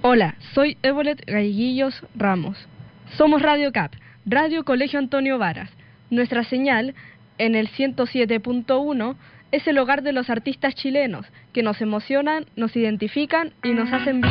Hola, soy Evolet Galleguillos Ramos. Somos Radio CAP, Radio Colegio Antonio Varas. Nuestra señal, en el 107.1, es el hogar de los artistas chilenos, que nos emocionan, nos identifican y nos hacen vivir.